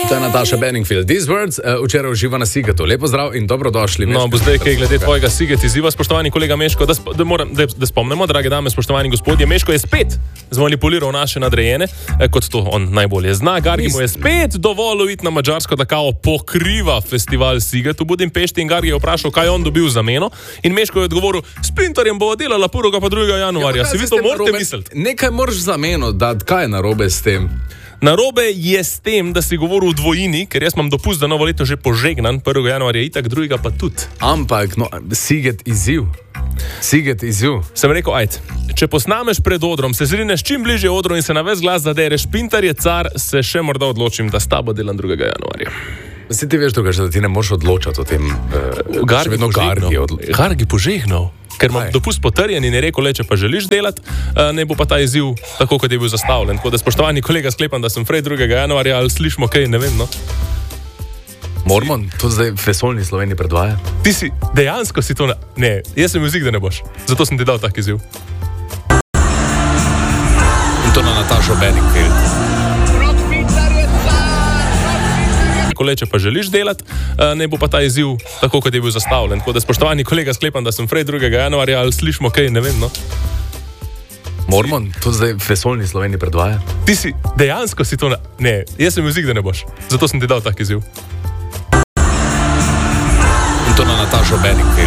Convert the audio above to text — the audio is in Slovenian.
To je Nataša Benningfield. These words včeraj uživa na Sigatu. Lepo zdrav in dobrodošli. No, bo zdaj kaj glede tvojega Siget izziva, spoštovani kolega Meško, da spomnimo, drage dame, spoštovani gospodje, Meško je spet zmanipuliral naše nadrejene, kot to on najbolje zna. Gargi mu je spet dovolil iti na Madžarsko, da kao pokriva festival Siget v Budimpešti in Gargi je vprašal, kaj on dobil za meno. In Meško je odgovoril, s Pintarjem bova delala 1. pa 2. januarja. Si vi to morate misliti? Nekaj moraš za meno dati, kaj je narobe s tem? Narobe je s tem, da si govoril v dvojini, ker jaz imam dopust, da novo leto že požegnan, 1. januarja itak, 2. pa tudi. Ampak, no, Siget izziv. Siget izziv. Sem rekel, ajde, če posnameš pred odrom, se zrineš čim bližje odru in se na ves glas zadereš, Pintar je car, se še morda odločim, da s tabo delam 2. januarja. Si ti veš, da ti ne moreš odločati o tem, Gargi požegnal. Ker imam dopust potrjen in je rekel, če pa želiš delati, ne bo pa ta izziv tako, kot je bil zastavljen. Tako da, spoštovani kolega, sklepam, da sem frej 2. januarja, ali slišimo kaj, ne vem, no. Moramo to zdaj v vesoljni Sloveniji predvaja? Ti si, dejansko si to, ne, jaz sem zik, da ne boš. Zato sem ti dal tak izziv. In to na Natašo Benningfield. Če pa želiš delati, ne bo pa ta izziv tako, kot je bil zastavljen. Tako da, spoštovani kolega, sklepam, da sem frej 2. januarja, ali slišimo kaj, ne vem, no. Moramo to zdaj v vesoljni Sloveniji predvaja? Ti si, dejansko si to, ne, jaz sem zik, da ne boš. Zato sem ti dal tak izziv. In to na Natašo Benningfield.